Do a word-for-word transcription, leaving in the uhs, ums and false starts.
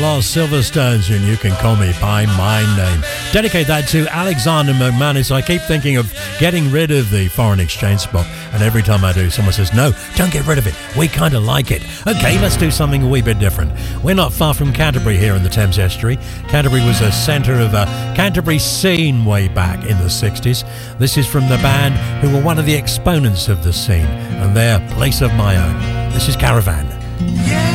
Lost Silverstones, and You Can Call Me By My Name. Dedicate that to Alexander McManus. I keep thinking of getting rid of the foreign exchange spot, and every time I do, someone says, no, don't get rid of it. We kind of like it. Okay, let's do something a wee bit different. We're not far from Canterbury here in the Thames Estuary. Canterbury was a centre of a Canterbury scene way back in the sixties. This is from the band who were one of the exponents of the scene, and their Place of My Own. This is Caravan. Yeah.